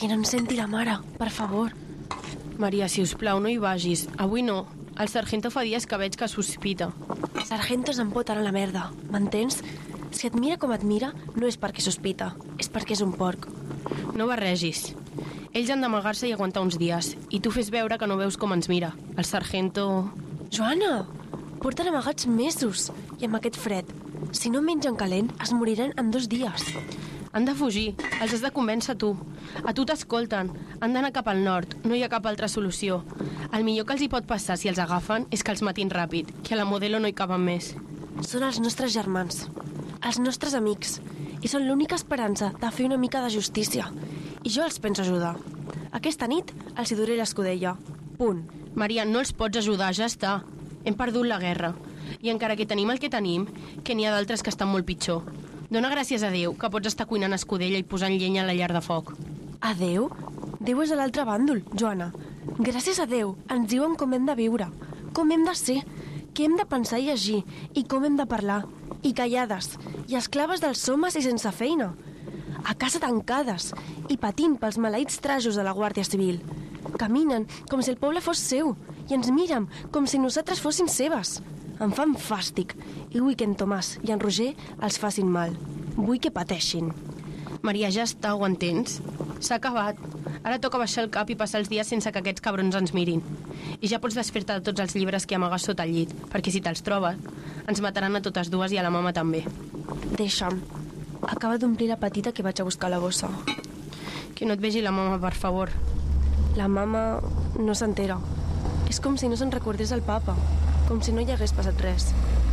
Que no em senti la mare, per favor. Maria, si us plau, no hi vagis. Avui no. El sargento fa dies que veig que sospita. Sargento se'n pot anar a la merda, m'entens? Si et mira com et mira, no és perquè sospita, és perquè és un porc. No barregis. Ells han d'amagar-se i aguantar uns dies. I tu fes veure que no veus com ens mira. El sargento... Joana, porten amagats mesos. I amb aquest fred, si no mengen calent, es moriran en 2 dies. Han de fugir. Els has de convèncer tu. A tu t'escolten. Han d'anar cap al nord. No hi ha cap altra solució. El millor que els hi pot passar si els agafen és que els matin ràpid, que a la Modelo no hi caben més. Són els nostres germans, els nostres amics, i són l'única esperança de fer una mica de justícia. I jo els penso ajudar. Aquesta nit els hi duré l'escudella. Punt. Maria, no els pots ajudar, ja està. Hem perdut la guerra. I encara que tenim el que tenim, que n'hi ha d'altres que estan molt pitjor. Dóna gràcies a Déu que pots estar cuinant escudella i posant llenya a la llar de foc. A Déu? Déu és a l'altre bàndol, Joana. Gràcies a Déu ens diuen com hem de viure, com hem de ser, què hem de pensar i agir, i com hem de parlar. I callades, i esclaves dels homes i sense feina. A casa tancades, i patint pels maleïts trajos de la Guàrdia Civil. Caminen com si el poble fos seu, i ens miren com si nosaltres fóssim seves. Em fan fàstic, i vull que en Tomàs i en Roger els facin mal. Vull que pateixin. Maria, ja està, ho entens? S'ha acabat. Ara toca baixar el cap i passar els dies sense que aquests cabrons ens mirin. I ja pots desfer-te de tots els llibres que amagues sota el llit, perquè si te'ls trobes, ens mataran a totes dues i a la mama també. Deixa'm. Acaba d'omplir la petita que vaig a buscar a la bossa. Que no et vegi la mama, per favor. La mama no s'entera. És com si no se'n recordés el papa, com si no hi hagués passat res.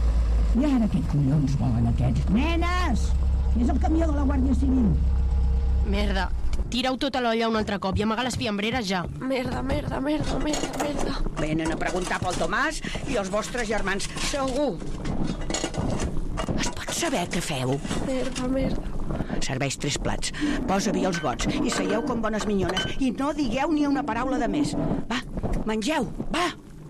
I ara què collons volen aquests? Nenes! És el camió de la Guàrdia Civil. Merda, tira-ho tot a l'olla un altre cop i amaga les fiambreres ja. Merda. Venen a preguntar pel Tomàs i els vostres germans, segur. Es pot saber què feu? Merda. Serveix 3 plats, posa vi als gots i seieu com bones minyones i no digueu ni una paraula de més. Va, mengeu, va!